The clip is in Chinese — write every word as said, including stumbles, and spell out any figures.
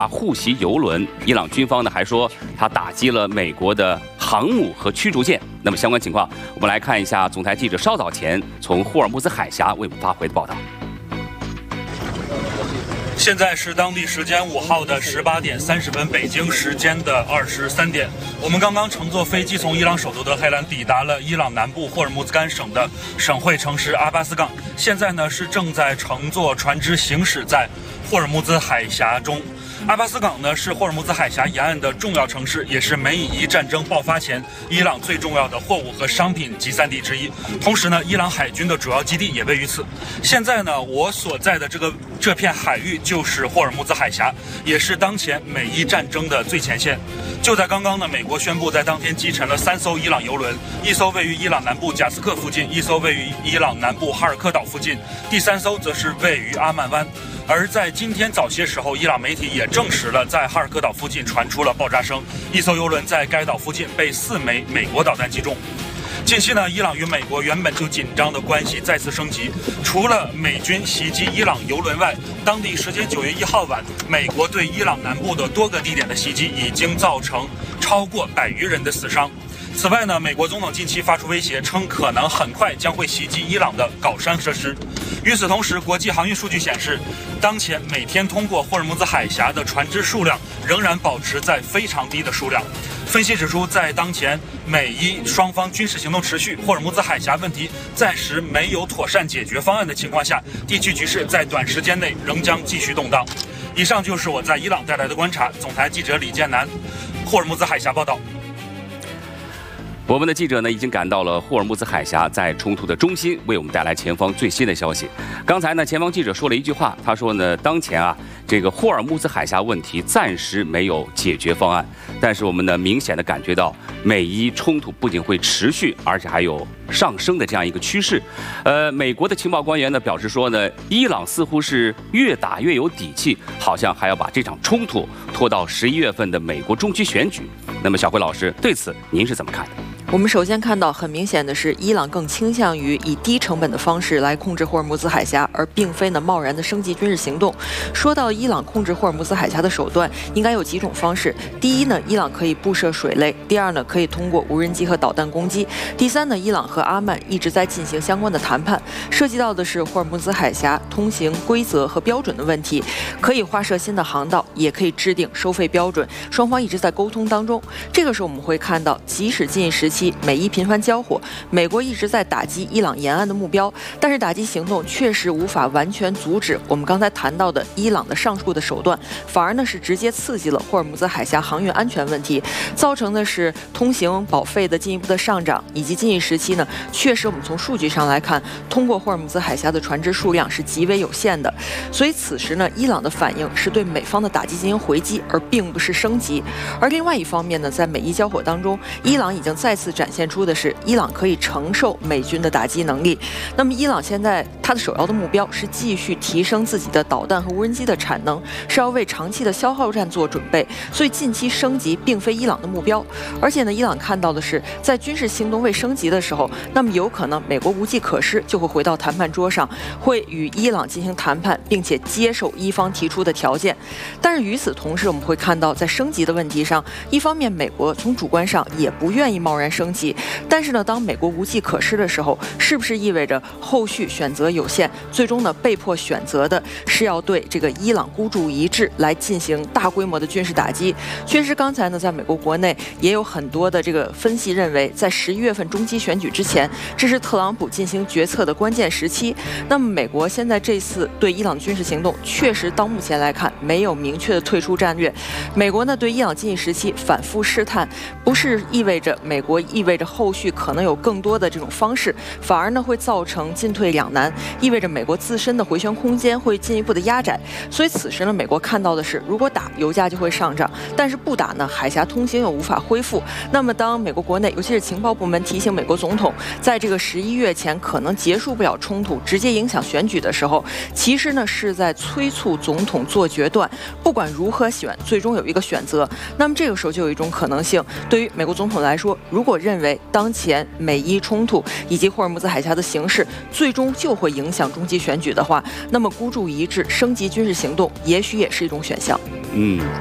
护袭油轮，伊朗军方呢还说他打击了美国的航母和驱逐舰。那么相关情况，我们来看一下总台记者稍早前从霍尔木兹海峡为我们发回的报道。 现在是当地时间五号的十八点三十分，北京时间的二十三点。我们刚刚乘坐飞机从伊朗首都德黑兰抵达了伊朗南部霍尔木兹干省的省会城市阿巴斯港，现在呢是正在乘坐船只行驶在霍尔木兹海峡中。阿巴斯港呢是霍尔木兹海峡沿岸的重要城市，也是美以伊战争爆发前伊朗最重要的货物和商品集散地之一。同时呢，伊朗海军的主要基地也位于此。现在呢，我所在的这个这片海域就是霍尔木兹海峡，也是当前美伊战争的最前线。就在刚刚呢，美国宣布在当天击沉了三艘伊朗油轮，一艘位于伊朗南部贾斯克附近，一艘位于伊朗南部哈尔科岛附近，第三艘则是位于阿曼湾。而在今天早些时候，伊朗媒体也证实了，在哈尔科岛附近传出了爆炸声，一艘油轮在该岛附近被四枚美国导弹击中。近期呢，伊朗与美国原本就紧张的关系再次升级。除了美军袭击伊朗油轮外，当地时间九月一号晚，美国对伊朗南部的多个地点的袭击已经造成超过百余人的死伤。此外呢，美国总统近期发出威胁，称可能很快将会袭击伊朗的镐山设施。与此同时，国际航运数据显示，当前每天通过霍尔木兹海峡的船只数量仍然保持在非常低的数量。分析指出，在当前美伊双方军事行动持续，霍尔木兹海峡问题暂时没有妥善解决方案的情况下，地区局势在短时间内仍将继续动荡。以上就是我在伊朗带来的观察。总台记者李建南，霍尔木兹海峡报道。 我们的记者呢已经赶到了霍尔木兹海峡，在冲突的中心为我们带来前方最新的消息。刚才呢，前方记者说了一句话，他说呢，当前啊，这个霍尔木兹海峡问题暂时没有解决方案，但是我们呢明显的感觉到美伊冲突不仅会持续，而且还有上升的这样一个趋势。呃，美国的情报官员呢表示说呢，伊朗似乎是越打越有底气，好像还要把这场冲突拖到十一月份的美国中期选举。那么小辉老师对此您是怎么看的？ 我们首先看到，很明显的是，伊朗更倾向于以低成本的方式来控制霍尔木兹海峡，而并非呢贸然的升级军事行动。说到伊朗控制霍尔木兹海峡的手段，应该有几种方式。第一呢，伊朗可以布设水雷；第二呢，可以通过无人机和导弹攻击；第三呢，伊朗和阿曼一直在进行相关的谈判，涉及到的是霍尔木兹海峡通行规则和标准的问题，可以划设新的航道，也可以制定收费标准，双方一直在沟通当中。这个时候我们会看到，即使近时期美伊频繁交火，美国一直在打击伊朗沿岸的目标，但是打击行动确实无法完全阻止我们刚才谈到的伊朗的上述的手段，反而呢是直接刺激了霍尔木兹海峡航运安全问题，造成的是通行保费的进一步的上涨，以及近一时期呢，确实我们从数据上来看，通过霍尔木兹海峡的船只数量是极为有限的，所以此时呢，伊朗的反应是对美方的打击进行回击，而并不是升级。而另外一方面呢，在美伊交火当中，伊朗已经再次展现出的是伊朗可以承受美军的打击能力。那么伊朗现在它的首要的目标是继续提升自己的导弹和无人机的产能，是要为长期的消耗战做准备，所以近期升级并非伊朗的目标。而且呢，伊朗看到的是在军事行动未升级的时候，那么有可能美国无计可施，就会回到谈判桌上，会与伊朗进行谈判，并且接受伊方提出的条件。但是与此同时，我们会看到在升级的问题上，一方面美国从主观上也不愿意贸然升级，但是呢，当美国无计可施的时候，是不是意味着后续选择有限，最终呢被迫选择的是要对这个伊朗孤注一掷来进行大规模的军事打击？确实，刚才呢，在美国国内也有很多的这个分析认为，在十一月份中期选举之前，这是特朗普进行决策的关键时期。那么，美国现在这次对伊朗的军事行动，确实到目前来看没有明确的退出战略。美国呢对伊朗近一时期反复试探，不是意味着美国意味着后续可能有更多的这种方式，反而呢会造成进退两难，意味着美国自身的回旋空间会进一步的压窄。所以此时呢，美国看到的是，如果打，油价就会上涨，但是不打呢，海峡通行又无法恢复。那么当美国国内，尤其是情报部门提醒美国总统，在这个十一月前可能结束不了冲突，直接影响选举的时候，其实呢是在催促总统做决断，不管如何选，最终有一个选择。那么这个时候就有一种可能性，对于美国总统来说，如果认为当前美伊冲突以及霍尔木兹海峡的形势最终就会影响中期选举的话，那么孤注一掷升级军事行动也许也是一种选项。 嗯。